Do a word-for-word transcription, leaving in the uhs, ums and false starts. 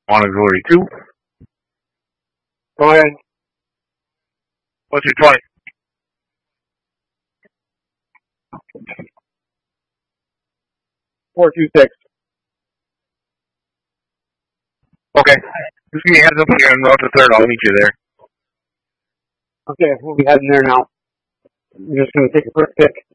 On auxiliary two. Go ahead. What's your twenty? Four two six. Okay. Just give me a heads up when you're en route to third. I'll meet you there. Okay, we'll be heading there now. I'm just going to take a quick pick.